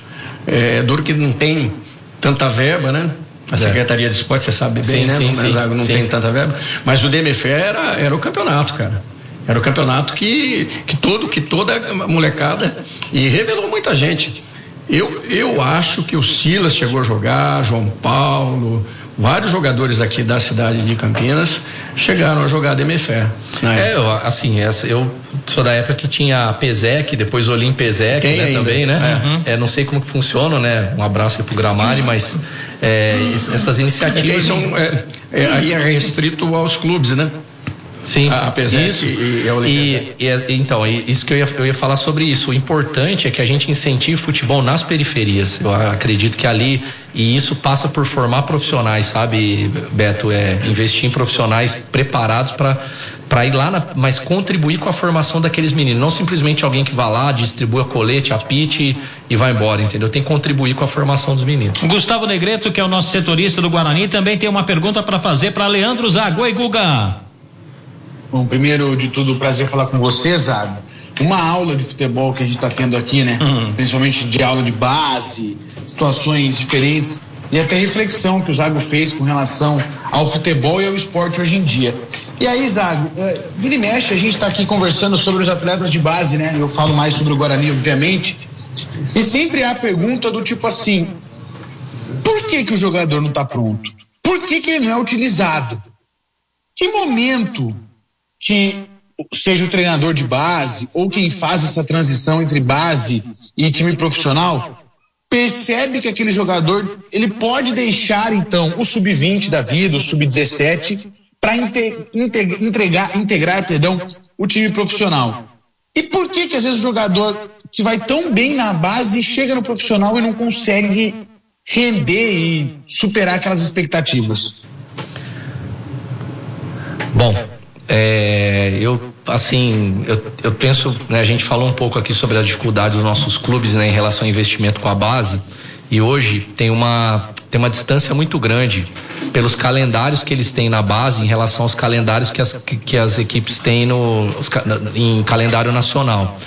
é duro que não tem tanta verba, né? A Secretaria de Esportes, você sabe bem, sim, né? Sim, sim, não sim. tem tanta verba. Mas o DEMEFER era, era o campeonato, cara. Era o campeonato que, que, todo, que toda molecada, e revelou muita gente. Eu, eu acho que o Silas chegou a jogar, João Paulo, vários jogadores aqui da cidade de Campinas chegaram a jogar DEMEFER. É, eu, assim, essa, eu sou da época que tinha a PESEC, depois o Olimpesec, né, ainda. também, né? Uhum. É, não sei como que funciona, né? Um abraço aí pro Gramari, mas é, essas iniciativas... É, são, é, é, aí é restrito aos clubes, né? Sim, a PESEC isso, e, e, a e, e então, isso que eu ia, eu ia falar sobre isso. O importante é que a gente incentive futebol nas periferias. Eu acredito que ali, e isso passa por formar profissionais, sabe, Beto? É investir em profissionais preparados para para ir lá, na, mas contribuir com a formação daqueles meninos, não simplesmente alguém que vá lá, distribua colete, apite e vai embora, entendeu? Tem que contribuir com a formação dos meninos. Gustavo Negreto, que é o nosso setorista do Guarani, também tem uma pergunta para fazer para Leandro Zago. Oi, Guga. Bom, primeiro de tudo, prazer falar com você, Zago. Uma aula de futebol que a gente está tendo aqui, né? Uhum. Principalmente de aula de base, situações diferentes e até reflexão que o Zago fez com relação ao futebol e ao esporte hoje em dia. E aí, Zago, é, vira e mexe, a gente está aqui conversando sobre os atletas de base, né? Eu falo mais sobre o Guarani, obviamente. E sempre há a pergunta do tipo assim: por que que o jogador não está pronto? Por que que ele não é utilizado? Que momento que seja o treinador de base ou quem faz essa transição entre base e time profissional percebe que aquele jogador ele pode deixar então o sub vinte da vida, o sub dezessete para integrar, integrar perdão, o time profissional? E por que que às vezes o jogador que vai tão bem na base chega no profissional e não consegue render e superar aquelas expectativas? Bom, É, eu, assim, eu, eu penso, né, a gente falou um pouco aqui sobre a dificuldade dos nossos clubes, né, em relação ao investimento com a base, e hoje tem uma, tem uma distância muito grande pelos calendários que eles têm na base em relação aos calendários que as, que, que as equipes têm no, os, em calendário nacional.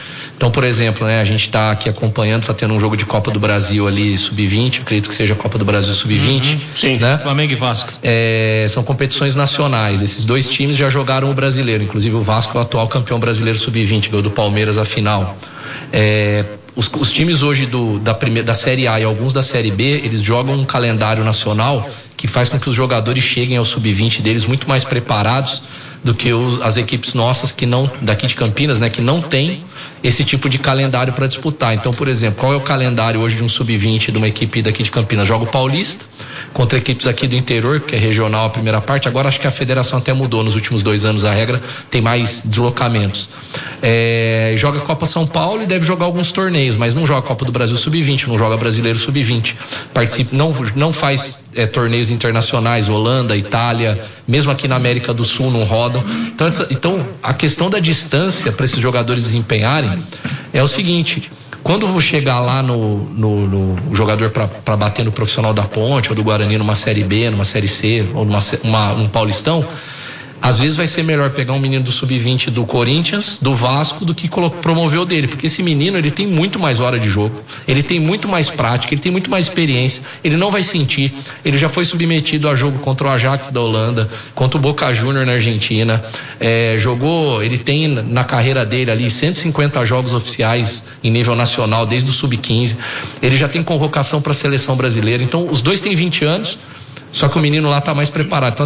Então, por exemplo, né, a gente está aqui acompanhando, está tendo um jogo de Copa do Brasil ali, sub vinte, acredito que seja a Copa do Brasil sub vinte. Uhum, sim, né? Flamengo e Vasco. É, são competições nacionais, esses dois times já jogaram o brasileiro, inclusive o Vasco é o atual campeão brasileiro sub vinte, ganhou do Palmeiras a final. É, os, os times hoje do, da, primeira, da Série A e alguns da Série B, eles jogam um calendário nacional que faz com que os jogadores cheguem ao sub vinte deles muito mais preparados do que os, as equipes nossas que não, daqui de Campinas, né, que não tem esse tipo de calendário para disputar. Então, por exemplo, qual é o calendário hoje de um sub vinte de uma equipe daqui de Campinas? Joga o Paulista contra equipes aqui do interior, que é regional a primeira parte. Agora acho que a federação até mudou nos últimos dois anos a regra, tem mais deslocamentos. É, joga a Copa São Paulo e deve jogar alguns torneios, mas não joga a Copa do Brasil sub vinte, não joga Brasileiro sub vinte. Participa, não, não faz é, torneios internacionais, Holanda, Itália, mesmo aqui na América do Sul não rodam. Então, essa, então a questão da distância para esses jogadores desempenharem é o seguinte: quando eu vou chegar lá no, no, no jogador para bater no profissional da Ponte ou do Guarani numa Série B, numa Série C ou numa uma, um Paulistão, às vezes vai ser melhor pegar um menino do sub vinte do Corinthians, do Vasco, do que promover o dele, porque esse menino ele tem muito mais hora de jogo, ele tem muito mais prática, ele tem muito mais experiência, ele não vai sentir, ele já foi submetido a jogo contra o Ajax da Holanda, contra o Boca Juniors na Argentina, é, jogou, ele tem na carreira dele ali cento e cinquenta jogos oficiais em nível nacional, desde o sub quinze, ele já tem convocação para a seleção brasileira. Então os dois têm vinte anos, só que o menino lá está mais preparado. Então,